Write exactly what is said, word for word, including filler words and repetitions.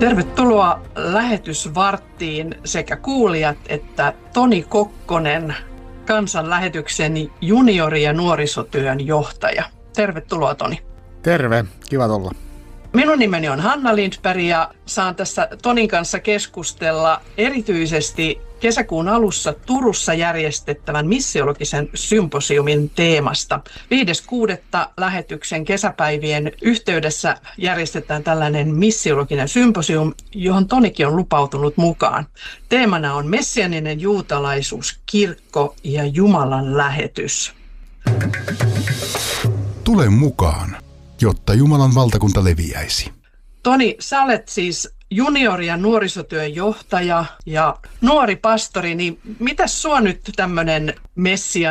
Tervetuloa lähetysvarttiin sekä kuulijat että Toni Kokkonen, kansanlähetyksen juniori- ja nuorisotyön johtaja. Tervetuloa, Toni. Terve, kiva olla. Minun nimeni on Hanna Lindberg ja saan tässä Tonin kanssa keskustella erityisesti kesäkuun alussa Turussa järjestettävän missiologisen symposiumin teemasta. viides kuudetta lähetyksen kesäpäivien yhteydessä järjestetään tällainen missiologinen symposium, johon Tonikin on lupautunut mukaan. Teemana on messianinen juutalaisuus, kirkko ja Jumalan lähetys. Tule mukaan, jotta Jumalan valtakunta leviäisi. Toni, sä olet siis juniori- ja nuorisotyön johtaja ja nuori pastori, niin mitäs sua nyt tämmöinen messianinen